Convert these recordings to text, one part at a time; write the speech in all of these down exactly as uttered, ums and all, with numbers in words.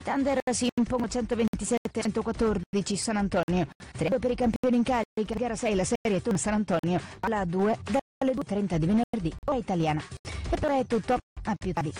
Thunder si impone centoventisette a centoquattordici San Antonio. tre due per i campioni in carica, gara sei, la serie torna a San Antonio alla due dalle due e trenta di venerdì, ora italiana. E per ora è tutto, a più tardi.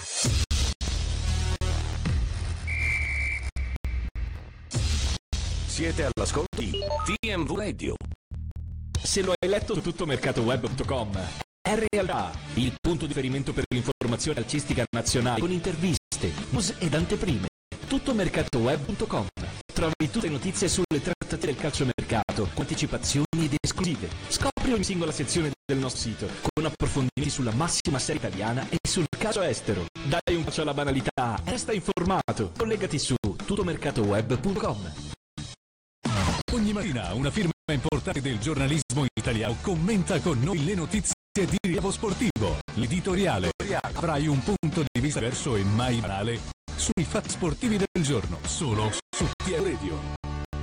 Siete all'ascolto di T M V Radio. Se lo hai letto su tuttomercatoweb punto com, è realtà il punto di riferimento per l'informazione calcistica nazionale con interviste, news ed anteprime. tuttomercatoweb punto com. Trovi tutte le notizie sulle trattative del calciomercato, con anticipazioni ed esclusive. Scopri ogni singola sezione del nostro sito con approfondimenti sulla massima serie italiana e sul calcio estero. Dai un calcio alla banalità, resta informato. Collegati su tuttomercatoweb punto com. Ogni mattina una firma importante del giornalismo italiano commenta con noi le notizie di rilievo sportivo. L'editoriale. Avrai un punto di vista diverso e mai banale sui fatti sportivi del giorno, solo su T M Radio.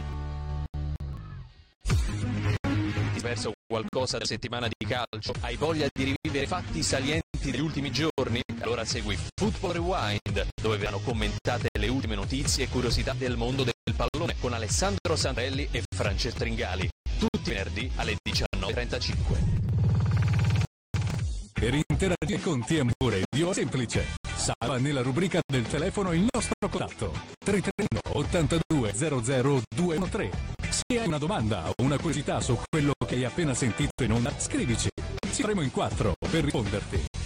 Hai perso qualcosa della settimana di calcio? Hai voglia di rivivere fatti salienti degli ultimi giorni? Allora segui Football Rewind, dove verranno commentate le ultime notizie e curiosità del mondo del pallone con Alessandro Santarelli e Francesco Tringali, tutti i venerdì alle diciannove e trentacinque. Per interagire con T M V Radio è semplice. Salva nella rubrica del telefono il nostro contatto tre tre uno ottantadue zero zero due uno tre. Se hai una domanda o una curiosità su quello che hai appena sentito in onda, scrivici. Saremo in quattro per risponderti.